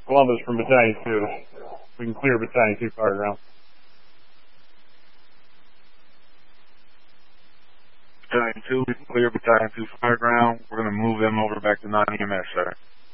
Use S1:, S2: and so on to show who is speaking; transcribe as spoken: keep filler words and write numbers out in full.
S1: Columbus from Battalion two. We can clear Battalion two fire ground.
S2: Battalion two, we can clear Battalion two fire ground. We're going to move them over back to non-E M S, sir.